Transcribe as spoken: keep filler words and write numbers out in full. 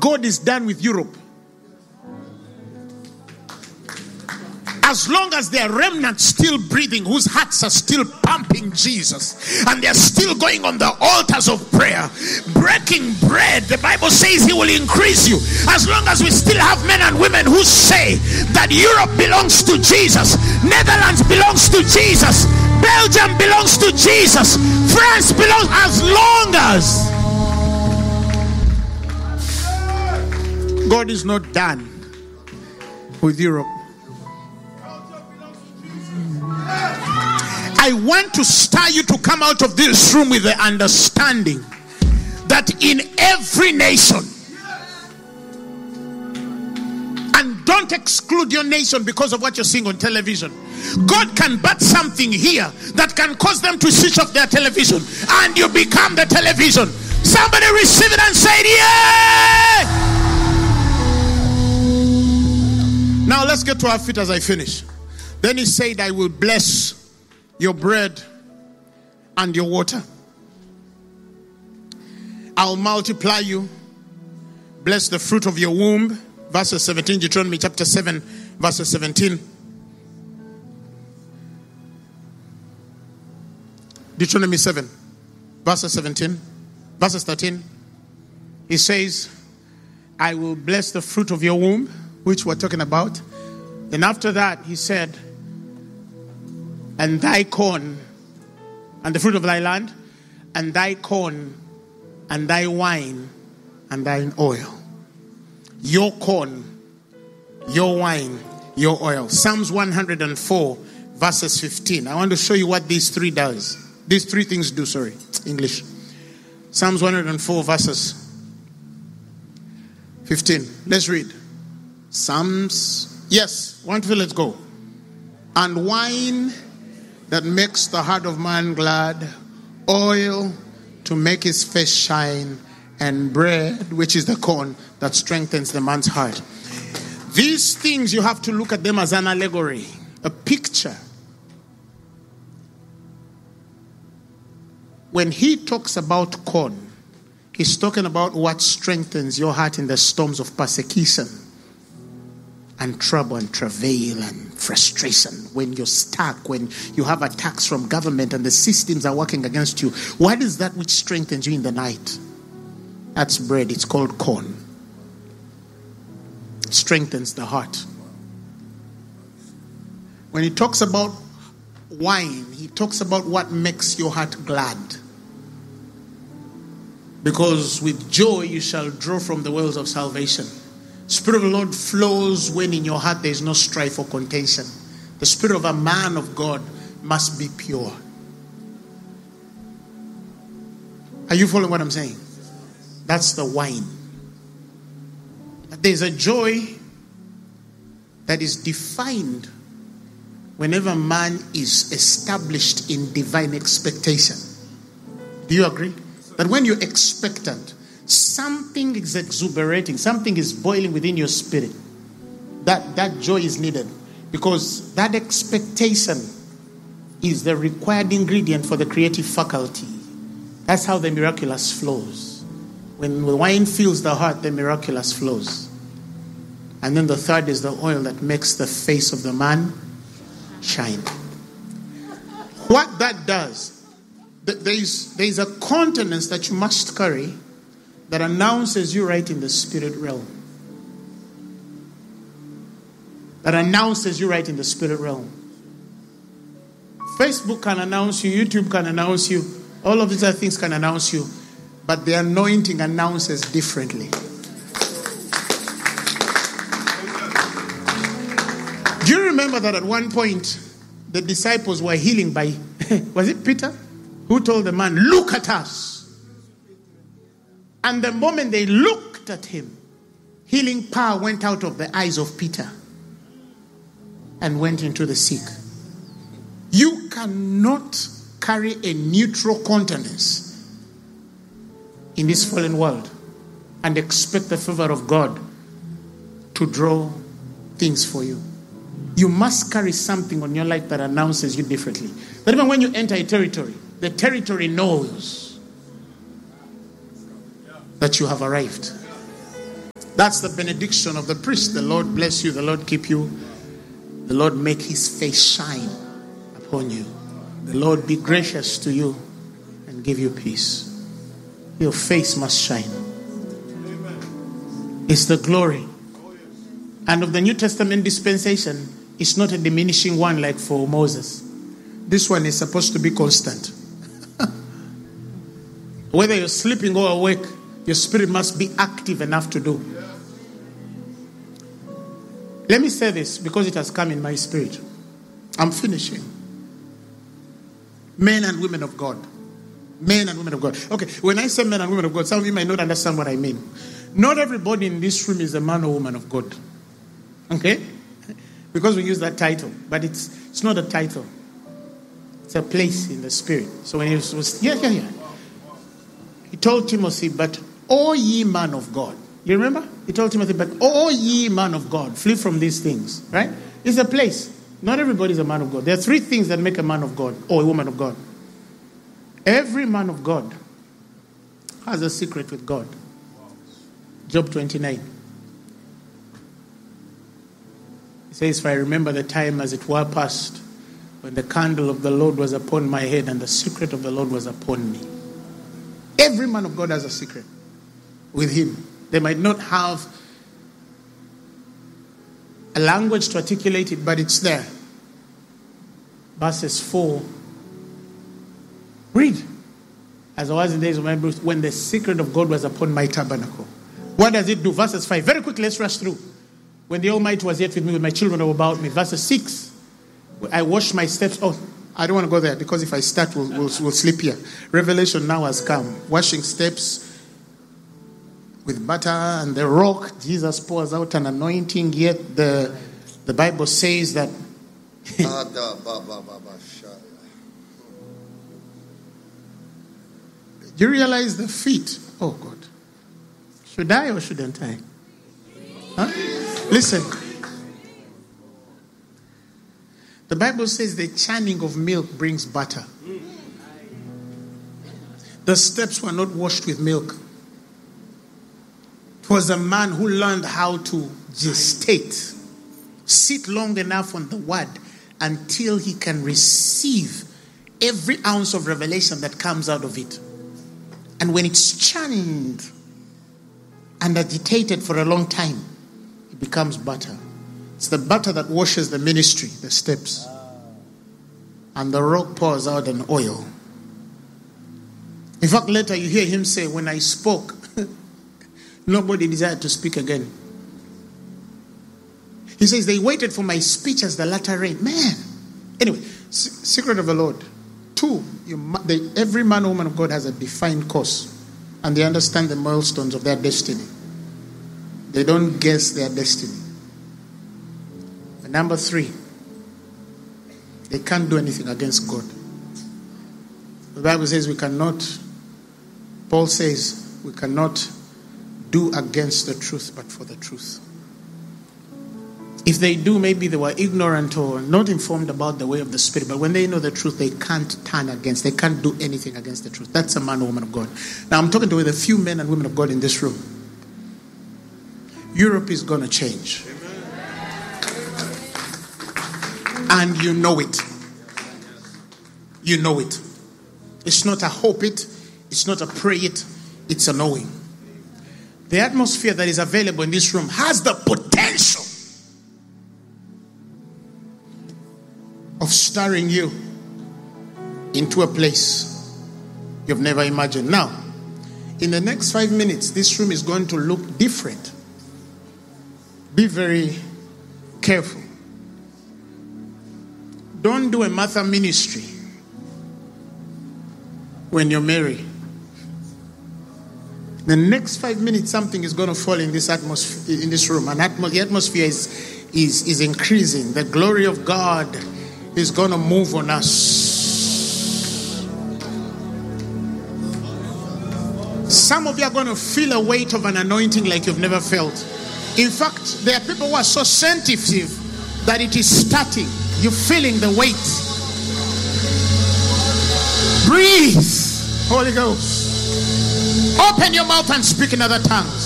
God is done with Europe. As long as there are remnants still breathing, whose hearts are still pumping Jesus, and they're still going on the altars of prayer, breaking bread, the Bible says he will increase you. As long as we still have men and women who say that Europe belongs to Jesus, Netherlands belongs to Jesus, Belgium belongs to Jesus, France belongs, as long as God is not done with Europe. I want to stir you to come out of this room with the understanding that in every nation, and don't exclude your nation because of what you're seeing on television, God can birth something here that can cause them to switch off their television, and you become the television. Somebody receive it and say, yeah! Now let's get to our feet as I finish. Then he said, I will bless your bread and your water. I'll multiply you. Bless the fruit of your womb. Verses seventeen, Deuteronomy chapter seven, verses seventeen. Deuteronomy seven, verses seventeen. Verses thirteen. He says, I will bless the fruit of your womb, which we're talking about. Then after that, he said, and thy corn, and the fruit of thy land, and thy corn, and thy wine, and thine oil. Your corn, your wine, your oil. Psalms one hundred four, verses fifteen. I want to show you what these three does. These three things do, sorry. English. Psalms one hundred four, verses fifteen. Let's read. Psalms, yes, one, two, let's go. And wine that makes the heart of man glad, oil to make his face shine, and bread, which is the corn, that strengthens the man's heart. These things, you have to look at them as an allegory, a picture. When he talks about corn, he's talking about what strengthens your heart in the storms of persecution and trouble and travail and frustration. When you're stuck, when you have attacks from government and the systems are working against you, what is that which strengthens you in the night? That's bread. It's called corn. It strengthens the heart. When he talks about wine, he talks about what makes your heart glad. Because with joy you shall draw from the wells of salvation. Spirit of the Lord flows when in your heart there is no strife or contention. The spirit of a man of God must be pure. Are you following what I'm saying? That's the wine. There's a joy that is defined whenever man is established in divine expectation. Do you agree? That when you're expectant, something is exuberating, something is boiling within your spirit. That, that joy is needed. Because that expectation is the required ingredient for the creative faculty. That's how the miraculous flows. When the wine fills the heart, the miraculous flows. And then the third is the oil that makes the face of the man shine. What that does, there is, there is a countenance that you must carry that announces you right in the spirit realm. That announces you right in the spirit realm. Facebook can announce you, YouTube can announce you, all of these other things can announce you, but the anointing announces differently. Do you remember that at one point the disciples were healing by, was it Peter? Who told the man, look at us. And the moment they looked at him, healing power went out of the eyes of Peter and went into the sick. You cannot carry a neutral countenance in this fallen world and expect the favor of God to draw things for you. You must carry something on your life that announces you differently. That even when you enter a territory, the territory knows that you have arrived. That's the benediction of the priest. The Lord bless you. The Lord keep you. The Lord make his face shine upon you. The Lord be gracious to you and give you peace. Your face must shine. It's the glory. And of the New Testament dispensation, it's not a diminishing one like for Moses. This one is supposed to be constant. Whether you're sleeping or awake, your spirit must be active enough to do. Let me say this because it has come in my spirit. I'm finishing. Men and women of God. Men and women of God. Okay, when I say men and women of God, some of you might not understand what I mean. Not everybody in this room is a man or woman of God. Okay? Because we use that title. But it's it's not a title. It's a place in the spirit. So when he was, was yeah, yeah, yeah. He told Timothy, but O ye man of God. You remember? He told Timothy, but O ye man of God, flee from these things. Right? It's a place. Not everybody is a man of God. There are three things that make a man of God or a woman of God. Every man of God has a secret with God. Job twenty-nine. He says, for I remember the time as it were past, when the candle of the Lord was upon my head and the secret of the Lord was upon me. Every man of God has a secret with him. They might not have a language to articulate it, but it's there. Verses four. Read. As I was in the days of my birth, when the secret of God was upon my tabernacle. What does it do? Verses five. Very quickly, let's rush through. When the Almighty was yet with me, with my children were about me. Verses six. I washed my steps. Oh, I don't want to go there because if I start, we'll, we'll, we'll sleep here. Revelation now has come. Washing steps with butter and the rock. Jesus pours out an anointing. Yet the, the Bible says that do you realize the feet? Oh God. Should I or shouldn't I? Huh? Listen. The Bible says the churning of milk brings butter. The steps were not washed with milk. It was a man who learned how to gestate, sit long enough on the word until he can receive every ounce of revelation that comes out of it. And when it's churned and agitated for a long time, it becomes butter. It's the butter that washes the ministry, the steps. And the rock pours out an oil. In fact, later you hear him say, when I spoke, nobody desired to speak again. He says, they waited for my speech as the latter rain. Man. Anyway, secret of the Lord. Two, you, they, every man or woman of God has a defined course. And they understand the milestones of their destiny. They don't guess their destiny. And number three, they can't do anything against God. The Bible says we cannot, Paul says we cannot do against the truth, but for the truth. If they do, maybe they were ignorant or not informed about the way of the Spirit. But when they know the truth, they can't turn against. They can't do anything against the truth. That's a man or woman of God. Now, I'm talking to a few men and women of God in this room. Europe is going to change. And you know it. You know it. It's not a hope it. It's not a pray it. It's a knowing. The atmosphere that is available in this room has the potential of stirring you into a place you've never imagined. Now, in the next five minutes, this room is going to look different. Be very careful. Don't do a Martha ministry when you're married. The next five minutes, something is going to fall in this atmosphere, in this room. And atmo- the atmosphere is, is, is increasing. The glory of God is going to move on us. Some of you are going to feel a weight of an anointing like you've never felt. In fact, there are people who are so sensitive that it is starting. You're feeling the weight. Breathe, Holy Ghost. Open your mouth and speak in other tongues.